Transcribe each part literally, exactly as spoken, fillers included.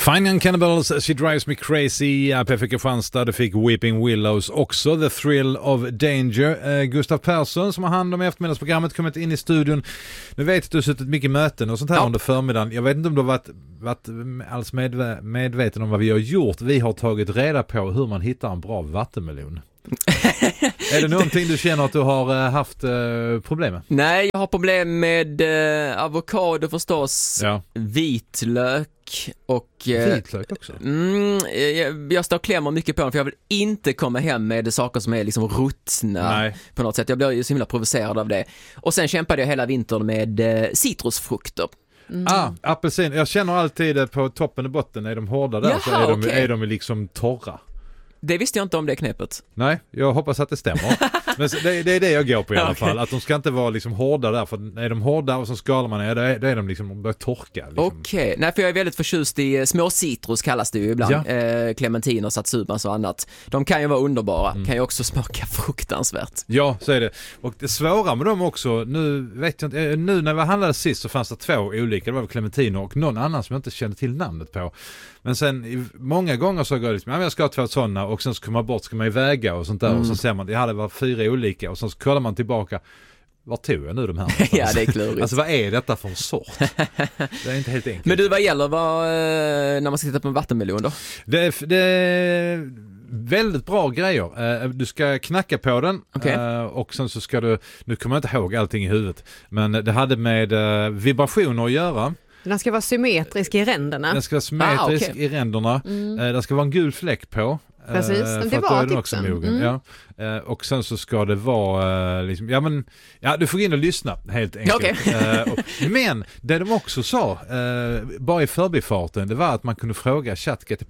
Fine Young Cannibals, She Drives Me Crazy. P F K Kristianstad, det fick Weeping Willows också. The Thrill of Danger. Eh, Gustav Persson som har hand om eftermiddagsprogrammet kommit in i studion. Nu vet att du har suttit mycket möten och sånt här ja. under förmiddagen. Jag vet inte om du har varit, varit alls medve- medveten om vad vi har gjort. Vi har tagit reda på hur man hittar en bra vattenmelon. Är det någonting du känner att du har uh, haft uh, problem med? Nej, jag har problem med uh, avokado förstås, ja. vitlök och... Uh, vitlök också? Mm, jag, jag står och klämmer mycket på den för jag vill inte komma hem med saker som är liksom ruttna Nej. på något sätt. Jag blir ju så himla provocerad av det. Och sen kämpade jag hela vintern med uh, citrusfrukter. Mm. Ah, apelsin. Jag känner alltid på toppen och botten, är de hårda där Jaha, så är de, okay. är de liksom torra. Det visste jag inte om det knepet. Nej, jag hoppas att det stämmer. Men det, det är det jag går på i alla okay. fall. Att de ska inte vara liksom hårda där. För är de hårda och så skalar man ner, då är, då är de liksom, de börjar torka. Liksom. Okej, okay. Nej för jag är väldigt förtjust i små citrus kallas det ju ibland. Ja. Eh, Clementiner, satsumas och annat. De kan ju vara underbara. Mm. Kan ju också smaka fruktansvärt. Ja, så är det. Och det svåra med dem också, nu vet jag inte, nu när vi handlade sist så fanns det två olika. Det var clementiner och någon annan som jag inte kände till namnet på. Men sen många gånger så går det liksom, ja, jag ska ha två sådana och sen så kommer man bort, ska man väga och sånt där mm. och så ser man, jag hade var fyra olika och så kollar man tillbaka, var tog jag nu de här? Ja, det är klurigt. Alltså vad är detta för en sort? Det är inte helt enkelt. Men du, vad gäller vad, när man ska titta på en vattenmelon då? Det är, det är väldigt bra grejer. Du ska knacka på den okay. och sen så ska du, nu kommer jag inte ihåg allting i huvudet, men det hade med vibrationer att göra. Den ska vara symmetrisk i ränderna. Den ska vara symmetrisk ah, okay. i ränderna. Mm. Eh, den ska vara en gul fläck på. Precis, eh, det var den också mogen. Mm. Ja. Eh, och sen så ska det vara... Eh, liksom, ja, men, ja, du får in och lyssna helt enkelt. Okay. eh, och, men det de också sa, eh, bara i förbifarten, det var att man kunde fråga ChatGPT.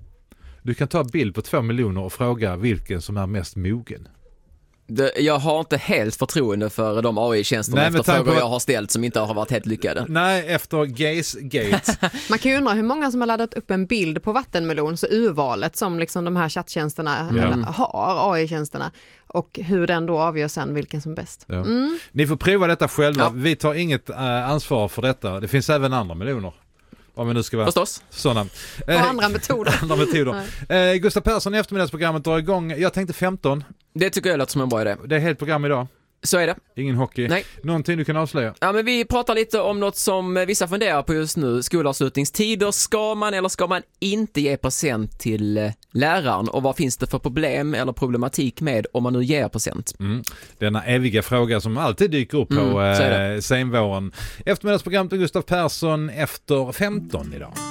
Du kan ta bild på två miljoner och fråga vilken som är mest mogen. Det, jag har inte helt förtroende för de A I-tjänsterna efter frågor jag har ställt som inte har varit helt lyckade. Nej, efter Gaze-gate. Man kan ju undra hur många som har laddat upp en bild på vattenmelon, så urvalet som liksom de här chatttjänsterna mm. har, A I-tjänsterna, och hur den då avgör sen vilken som är bäst. Ja. Mm. Ni får prova detta själva. Ja. Vi tar inget äh, ansvar för detta. Det finns även andra meloner. Om vi nu ska vara Förstås. Sådana. Och eh, andra metoder. andra metoder. eh, Gustav Persson i eftermiddagsprogrammet drar igång. Jag tänkte femton. Det tycker jag låter som en bra idé. Det är helt program idag. Så är det. Ingen hockey. Nej. Någonting du kan avslöja? Ja, men vi pratar lite om något som vissa funderar på just nu. Skolavslutningstider. Ska man eller ska man inte ge present till läraren? Och vad finns det för problem eller problematik med om man nu ger present? Mm. Denna eviga fråga som alltid dyker upp på mm, eh, senvåren. Eftermiddagsprogrammet med Gustav Persson efter femton idag.